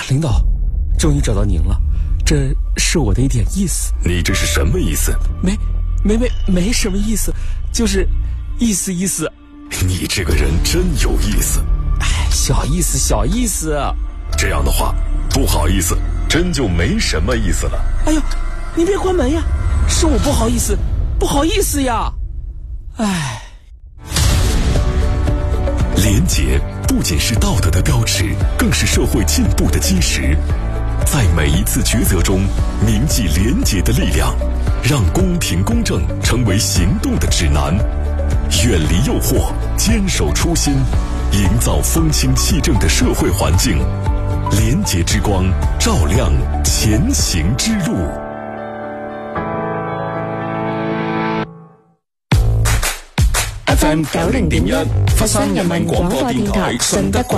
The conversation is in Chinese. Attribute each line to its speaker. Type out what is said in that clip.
Speaker 1: 领导，终于找到您了，这是我的一点意思。
Speaker 2: 你这是什么意思？
Speaker 1: 没什么意思，就是意思。
Speaker 2: 你这个人真有意思。
Speaker 1: 小意思。
Speaker 2: 这样的话，不好意思，真就没什么意思了。
Speaker 1: 哎呦，你别关门呀，是我不好意思呀。
Speaker 2: 廉洁不仅是道德的标尺，更是社会进步的基石。在每一次抉择中铭记廉洁的力量，让公平公正成为行动的指南。远离诱惑，坚守初心，营造风清气正的社会环境。廉洁之光照亮前行之路。
Speaker 3: FM 90.1佛山人民廣播電台順德